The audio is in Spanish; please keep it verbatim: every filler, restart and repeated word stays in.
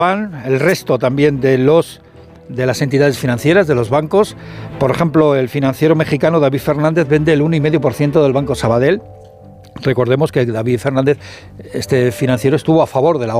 el resto también de los de las entidades financieras, de los bancos. Por ejemplo, el financiero mexicano David Fernández vende el uno coma cinco por ciento del Banco Sabadell. Recordemos que David Fernández, este financiero, estuvo a favor de la